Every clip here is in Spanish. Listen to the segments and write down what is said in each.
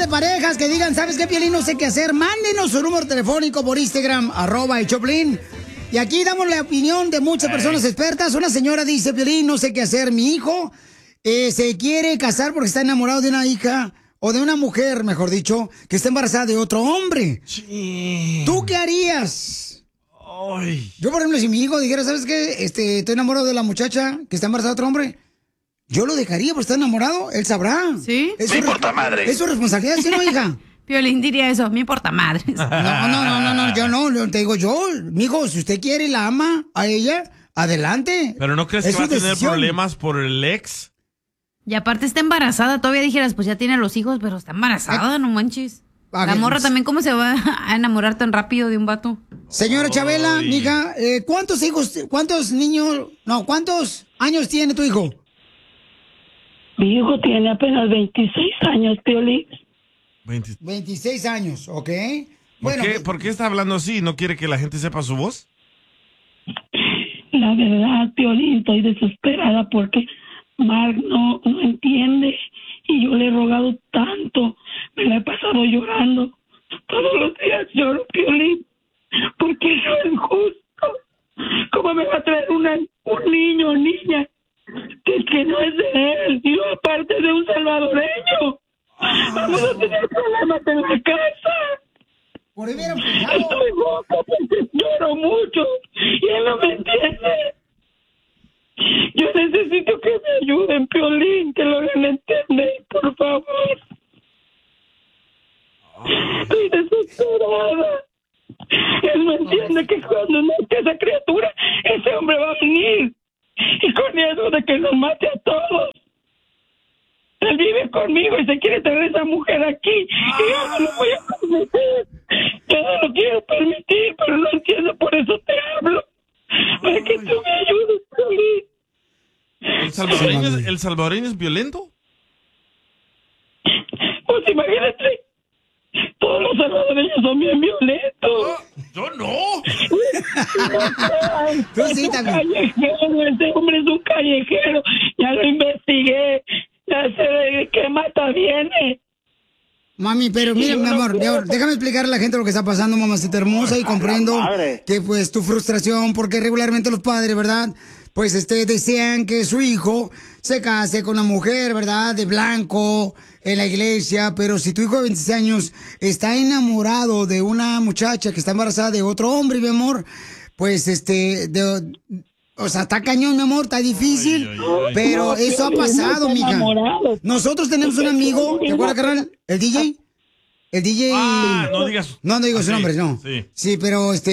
de parejas que digan, ¿sabes qué, Piolín? No sé qué hacer. Mándenos su número telefónico por Instagram, @el_Choplin. Y aquí damos la opinión de muchas personas expertas. Una señora dice, Piolín, no sé qué hacer. Mi hijo se quiere casar porque está enamorado de una hija, o de una mujer, mejor dicho, que está embarazada de otro hombre. Sí. ¿Tú qué harías? Ay. Yo, por ejemplo, si mi hijo dijera, ¿sabes qué? Estoy enamorado de la muchacha que está embarazada de otro hombre. Yo lo dejaría porque está enamorado. Él sabrá. ¿Sí? Me importa madre. Es su responsabilidad, ¿sí, no, hija? Piolín diría eso, me importa madre. No, yo no, te digo yo. Mijo, si usted quiere y la ama a ella, adelante. ¿Pero no crees que va a tener problemas por el ex? Y aparte está embarazada, todavía dijeras, pues ya tiene los hijos, pero está embarazada, no manches. La morra también, ¿cómo se va a enamorar tan rápido de un vato? Señora Chabela, mija, ¿cuántos años tiene tu hijo? Mi hijo tiene apenas 26 años, Piolín. 26 años, ¿ok? ¿Por qué está hablando así? ¿No quiere que la gente sepa su voz? La verdad, Piolín, estoy desesperada porque Mark no entiende. Y yo le he rogado tanto. Me la he pasado llorando. Todos los días lloro, Piolín. Porque eso es justo. ¿Cómo me va a traer un niño o niña que no es de él? Y aparte de un salvadoreño. Vamos a tener problemas en la casa. Estoy loca porque lloro mucho y él no me entiende. Yo necesito que me ayuden, Piolín, que lo hagan entender, por favor. Estoy desesperada. Él no entiende que cuando nazca esa criatura, ese hombre va a venir. Y con eso de que nos mate a todos. Él vive conmigo y se quiere traer a esa mujer aquí. Y yo no lo voy a permitir. Yo no lo quiero permitir, pero no entiendo, por eso te hablo. Para que tú me ayudes, Piolín. ¿El salvadoreño es violento? Pues imagínate. Todos los salvadoreños son bien violentos. ¡Yo no! Tú sí también. Este hombre es un callejero. Ya lo investigué. Ya sé de qué mata viene. Mami, pero mira, mi amor, déjame explicarle a la gente lo que está pasando, mamacita hermosa, y comprendo que pues tu frustración, porque regularmente los padres, ¿verdad? Pues desean que su hijo se case con una mujer, ¿verdad? De blanco, en la iglesia, pero si tu hijo de 26 años está enamorado de una muchacha que está embarazada de otro hombre, mi amor, pues o sea, está cañón, mi amor, está difícil, pero eso ha pasado, mija. Nosotros tenemos un amigo, ¿te acuerdas, carnal? ¿El DJ? El DJ... no digas... No digo su nombre, no. Sí, pero él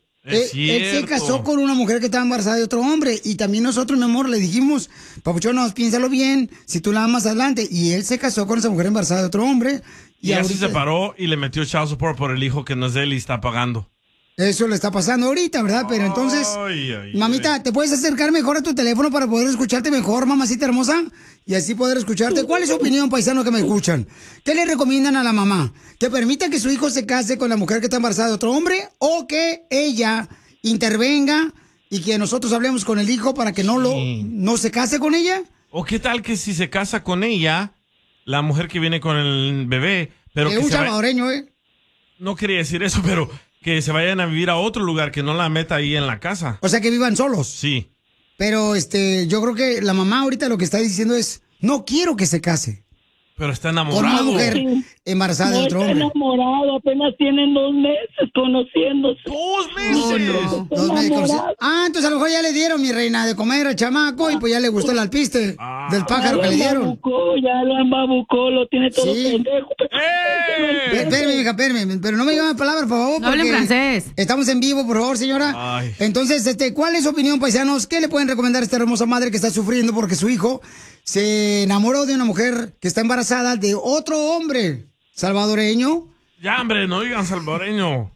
se casó con una mujer que estaba embarazada de otro hombre, y también nosotros, mi amor, le dijimos, papuchón, piénsalo bien, si tú la amas adelante, y él se casó con esa mujer embarazada de otro hombre. Y ya se separó y le metió child support por el hijo que no es de él y está pagando. Eso le está pasando ahorita, ¿verdad? Pero entonces, mamita, ¿te puedes acercar mejor a tu teléfono para poder escucharte mejor, mamacita hermosa? Y así poder escucharte. ¿Cuál es su opinión, paisano, que me escuchan? ¿Qué le recomiendan a la mamá? ¿Que permita que su hijo se case con la mujer que está embarazada de otro hombre? ¿O que ella intervenga y que nosotros hablemos con el hijo para que no se case con ella? ¿O qué tal que si se casa con ella, la mujer que viene con el bebé, pero que un salvadoreño, No quería decir eso, pero que se vayan a vivir a otro lugar, que no la meta ahí en la casa. O sea, que vivan solos. Sí. Pero yo creo que la mamá ahorita lo que está diciendo es, no quiero que se case. Pero está enamorado. Con una mujer embarazada de otro hombre. Está enamorado, apenas tienen 2 meses conociéndose. 2 meses. 2 meses. Entonces a lo mejor ya le dieron, mi reina, de comer al chamaco y pues ya le gustó el alpiste del pájaro que le dieron. Ya lo embabucó, lo tiene todo pendejo. Espérame, hija, pero no me digan palabras, por favor. No hablen francés. Estamos en vivo, por favor, señora. Ay. Entonces, ¿cuál es su opinión, paisanos? ¿Qué le pueden recomendar a esta hermosa madre que está sufriendo porque su hijo se enamoró de una mujer que está embarazada de otro hombre salvadoreño? Ya, hombre, no digan salvadoreño.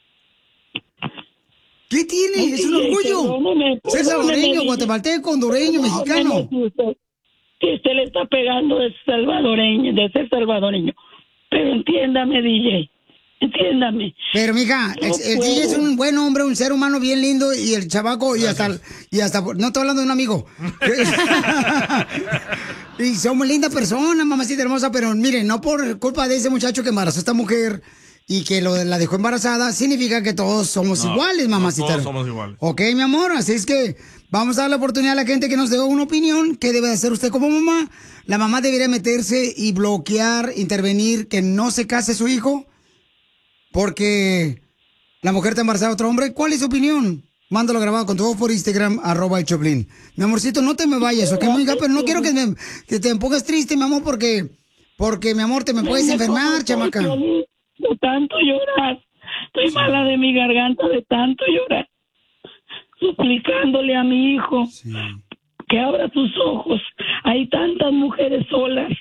¿Qué tiene? Es un orgullo. Ser salvadoreño, guatemalteco, hondureño, mexicano. Que usted le está pegando de ser salvadoreño. Pero entiéndame, DJ. Entiéndame. Pero, mija, el DJ es un buen hombre, un ser humano bien lindo, y el chavaco, y hasta, no estoy hablando de un amigo. Y somos linda persona, mamacita hermosa, pero miren, no por culpa de ese muchacho que embarazó a esta mujer y que la dejó embarazada, significa que todos somos iguales, mamacita. Todos somos iguales. Ok, mi amor, así es que vamos a dar la oportunidad a la gente que nos dé una opinión. ¿Qué debe hacer usted como mamá? La mamá debería meterse y bloquear, intervenir, que no se case su hijo porque la mujer está embarazada de otro hombre. ¿Cuál es su opinión? Mándalo grabado con tu voz por Instagram, @el Choplin. Mi amorcito, no te me vayas, ¿ok, amiga? Pero no quiero que te pongas triste, mi amor, porque mi amor, te me puedes enfermar, chamaca. De tanto llorar. Estoy mala de mi garganta de tanto llorar. Suplicándole a mi hijo que abra sus ojos. Hay tantas mujeres solas.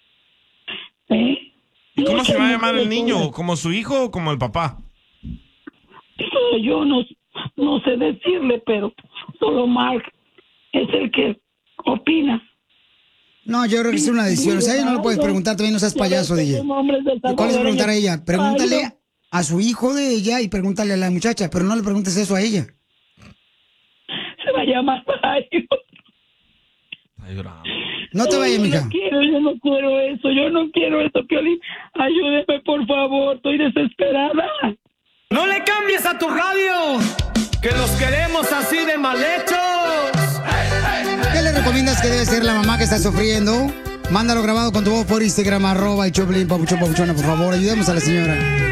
¿Y cómo se va a llamar el niño? ¿Como su hijo o como el papá? Eso yo no sé decirle, pero solo Mark es el que opina. No, yo creo que es una decisión. O sea, ella no lo puedes preguntar, también no seas payaso, DJ. ¿Cuál es preguntar a ella? Pregúntale a su hijo de ella y pregúntale a la muchacha, pero no le preguntes eso a ella. Se va a llamar Mario. No te vayas, mija. Yo no quiero eso, Piolín. Ayúdeme, por favor, estoy desesperada. ¡No le cambies a tu radio! ¡Que los queremos así de mal hechos! ¿Qué le recomiendas que debe ser la mamá que está sufriendo? Mándalo grabado con tu voz por Instagram, @el Choplin, papuchón, papuchona, por favor, ayudemos a la señora.